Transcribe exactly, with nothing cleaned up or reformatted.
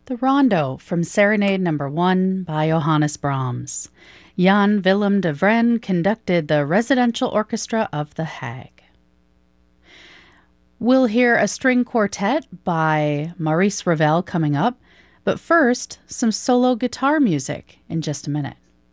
The Rondo from Serenade Number One by Johannes Brahms. Jan Willem de Vren conducted the Residential Orchestra of The Hague. We'll hear a string quartet by Maurice Ravel coming up, but first, some solo guitar music in just a minute.